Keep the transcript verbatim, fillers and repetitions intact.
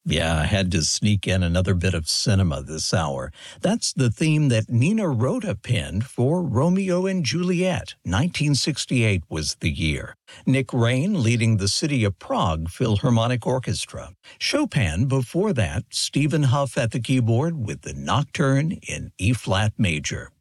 Yeah, I had to sneak in another bit of cinema this hour. That's the theme that Nina Rota penned for Romeo and Juliet. nineteen sixty-eight was the year. Nick Rain leading the City of Prague Philharmonic Orchestra. Chopin before that, Stephen Huff at the keyboard with the Nocturne in E-flat major.